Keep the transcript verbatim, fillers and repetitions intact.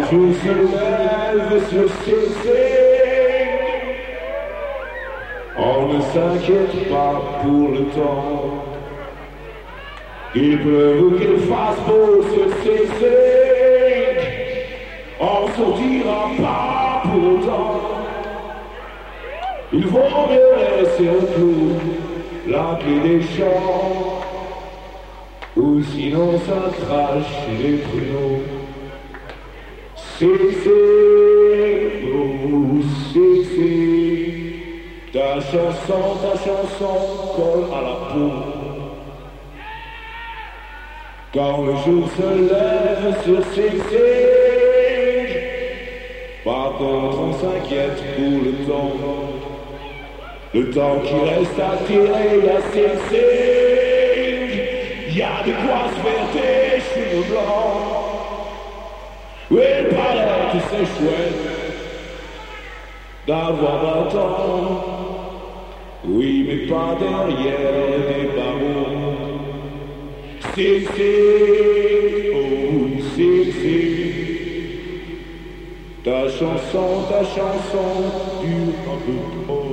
jour se lève sur ses signes, on ne s'inquiète pas pour le temps. Il pleuve ou qu'il fasse beau sur ses signes, on sortira pas pour autant. Il vaut mieux laisser un clou, la clé des champs, ou sinon ça crache les pruneaux. C'est, c'est, oh, c'est, c'est, ta chanson, ta chanson colle à la peau. Quand le jour se lève sur ses signes, par contre on s'inquiète pour le temps. Le temps qui reste à tirer à ses signes, y a de quoi se faire des cheveux blancs. Oui, il paraît que c'est chouette d'avoir vingt ans. Oui, mais pas derrière des barreaux. C'est, c'est, oh, c'est, c'est, ta chanson, ta chanson dure un peu trop.